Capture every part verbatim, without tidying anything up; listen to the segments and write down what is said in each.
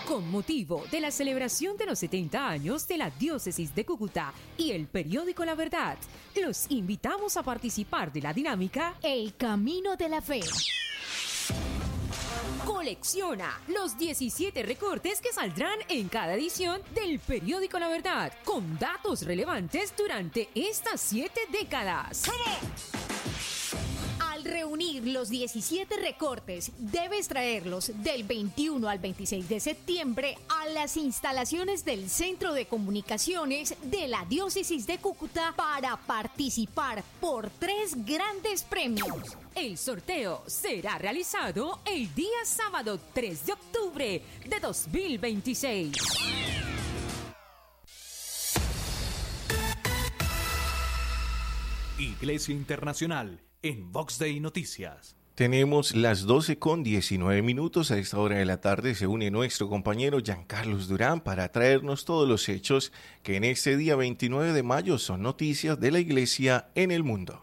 Con motivo de la celebración de los setenta años de la Diócesis de Cúcuta y el periódico La Verdad, los invitamos a participar de la dinámica El Camino de la Fe. Colecciona los diecisiete recortes que saldrán en cada edición del periódico La Verdad, con datos relevantes durante estas siete décadas. Al reunir los diecisiete recortes, debes traerlos del veintiuno al veintiséis de septiembre a las instalaciones del Centro de Comunicaciones de la Diócesis de Cúcuta para participar por tres grandes premios. El sorteo será realizado el día sábado tres de octubre de dos mil veintiséis. Iglesia Internacional en Vox Day Noticias. Tenemos las doce con diecinueve minutos. A esta hora de la tarde se une nuestro compañero Giancarlos Durán para traernos todos los hechos que en este día veintinueve de mayo son noticias de la Iglesia en el mundo.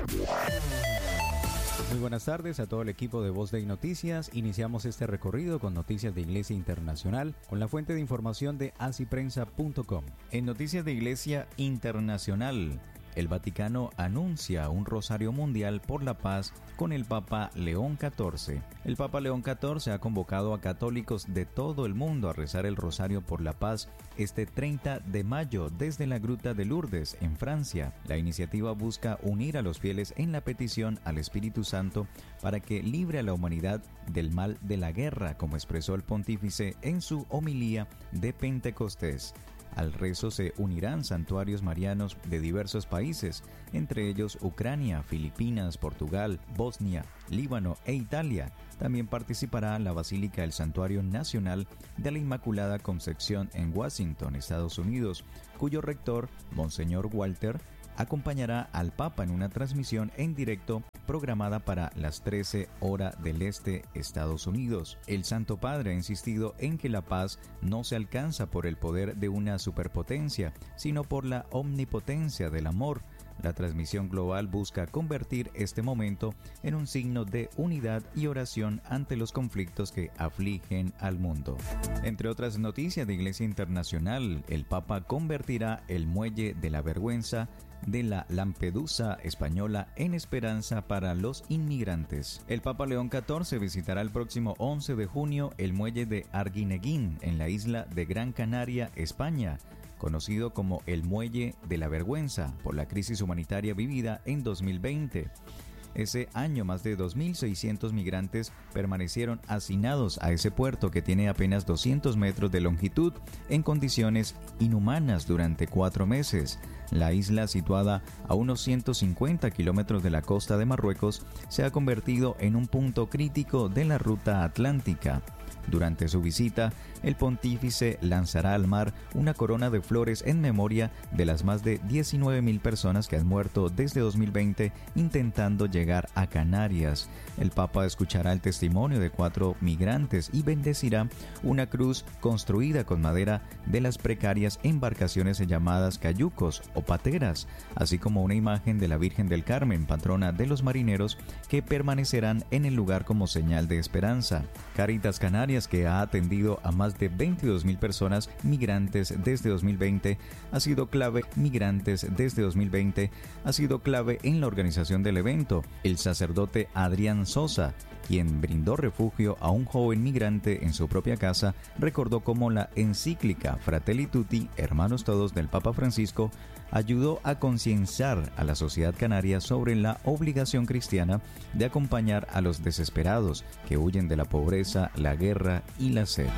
Muy buenas tardes a todo el equipo de Voz Day Noticias. Iniciamos este recorrido con noticias de Iglesia Internacional con la fuente de información de así prensa punto com. En noticias de Iglesia Internacional, el Vaticano anuncia un rosario mundial por la paz con el Papa León catorce. El Papa León catorce ha convocado a católicos de todo el mundo a rezar el rosario por la paz este treinta de mayo desde la Gruta de Lourdes, en Francia. La iniciativa busca unir a los fieles en la petición al Espíritu Santo para que libre a la humanidad del mal de la guerra, como expresó el pontífice en su homilía de Pentecostés. Al rezo se unirán santuarios marianos de diversos países, entre ellos Ucrania, Filipinas, Portugal, Bosnia, Líbano e Italia. También participará la Basílica del Santuario Nacional de la Inmaculada Concepción en Washington, Estados Unidos, cuyo rector, Monseñor Walter, acompañará al Papa en una transmisión en directo programada para las trece horas del este, Estados Unidos. El Santo Padre ha insistido en que la paz no se alcanza por el poder de una superpotencia, sino por la omnipotencia del amor. La transmisión global busca convertir este momento en un signo de unidad y oración ante los conflictos que afligen al mundo. Entre otras noticias de Iglesia Internacional, el Papa convertirá el Muelle de la Vergüenza de la Lampedusa española en esperanza para los inmigrantes. El Papa León catorce visitará el próximo once de junio el muelle de Arguineguín en la isla de Gran Canaria, España, conocido como el Muelle de la Vergüenza por la crisis humanitaria vivida en dos mil veinte. Ese año, más de dos mil seiscientos migrantes permanecieron hacinados a ese puerto que tiene apenas doscientos metros de longitud en condiciones inhumanas durante cuatro meses. La isla, situada a unos ciento cincuenta kilómetros de la costa de Marruecos, se ha convertido en un punto crítico de la ruta atlántica. Durante su visita, el pontífice lanzará al mar una corona de flores en memoria de las más de diecinueve mil personas que han muerto desde dos mil veinte intentando llegar a Canarias. El Papa escuchará el testimonio de cuatro migrantes y bendecirá una cruz construida con madera de las precarias embarcaciones llamadas cayucos o pateras, así como una imagen de la Virgen del Carmen, patrona de los marineros, que permanecerán en el lugar como señal de esperanza. Cáritas Canarias, que ha atendido a más de veintidós mil personas migrantes desde dos mil veinte, ha sido clave migrantes desde dos mil veinte, ha sido clave en la organización del evento. El sacerdote Adrián Sosa, quien brindó refugio a un joven migrante en su propia casa, recordó cómo la encíclica Fratelli Tutti, Hermanos Todos del Papa Francisco, ayudó a concienciar a la sociedad canaria sobre la obligación cristiana de acompañar a los desesperados que huyen de la pobreza, la guerra y la sed.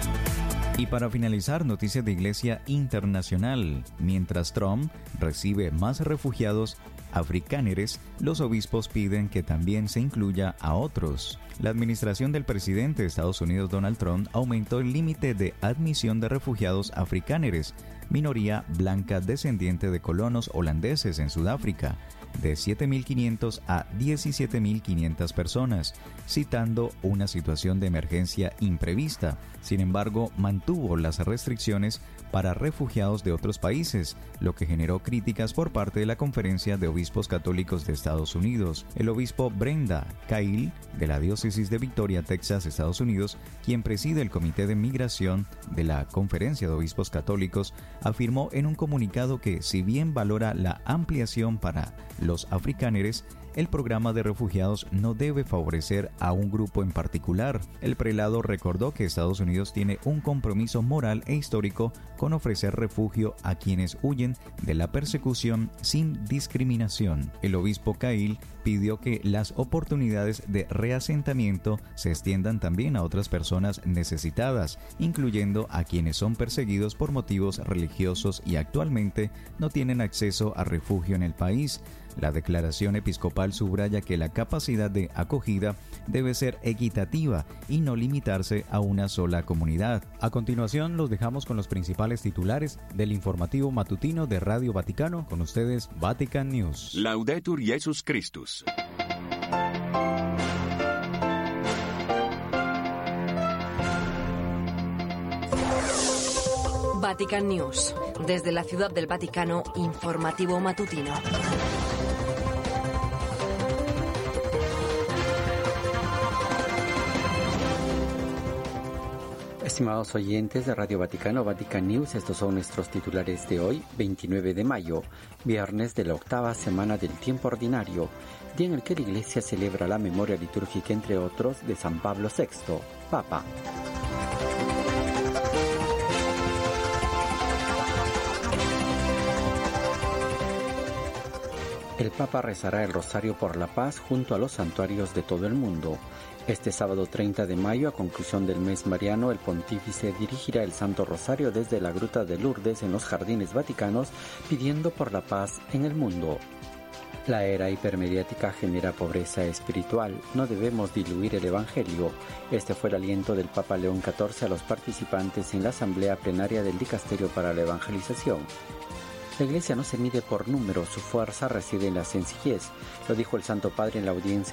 Y para finalizar, noticias de Iglesia Internacional. Mientras Trump recibe más refugiados africáneres, los obispos piden que también se incluya a otros. La administración del presidente de Estados Unidos, Donald Trump, aumentó el límite de admisión de refugiados africáneres, minoría blanca descendiente de colonos holandeses en Sudáfrica. de siete mil quinientos a diecisiete mil quinientas personas, citando una situación de emergencia imprevista. Sin embargo, mantuvo las restricciones para refugiados de otros países, lo que generó críticas por parte de la Conferencia de Obispos Católicos de Estados Unidos. El obispo Brenda Cahill, de la diócesis de Victoria, Texas, Estados Unidos, quien preside el Comité de Migración de la Conferencia de Obispos Católicos, afirmó en un comunicado que, si bien valora la ampliación para los afrikáneres, el programa de refugiados no debe favorecer a un grupo en particular. El prelado recordó que Estados Unidos tiene un compromiso moral e histórico con ofrecer refugio a quienes huyen de la persecución sin discriminación. El obispo Cahill pidió que las oportunidades de reasentamiento se extiendan también a otras personas necesitadas, incluyendo a quienes son perseguidos por motivos religiosos y actualmente no tienen acceso a refugio en el país. La declaración episcopal subraya que la capacidad de acogida debe ser equitativa y no limitarse a una sola comunidad. A continuación, los dejamos con los principales titulares del informativo matutino de Radio Vaticano. Con ustedes, Vatican News. Laudetur Jesus Christus. Vatican News. Desde la Ciudad del Vaticano, informativo matutino. Estimados oyentes de Radio Vaticano, Vatican News, estos son nuestros titulares de hoy, veintinueve de mayo, viernes de la octava semana del tiempo ordinario, día en el que la Iglesia celebra la memoria litúrgica, entre otros, de San Pablo sexto, Papa. El Papa rezará el Rosario por la Paz junto a los santuarios de todo el mundo. Este sábado treinta de mayo, a conclusión del mes mariano, el pontífice dirigirá el Santo Rosario desde la Gruta de Lourdes en los Jardines Vaticanos, pidiendo por la paz en el mundo. La era hipermediática genera pobreza espiritual. No debemos diluir el Evangelio. Este fue el aliento del Papa León catorce a los participantes en la asamblea plenaria del Dicasterio para la Evangelización. La Iglesia no se mide por números, su fuerza reside en la sencillez, lo dijo el Santo Padre en la audiencia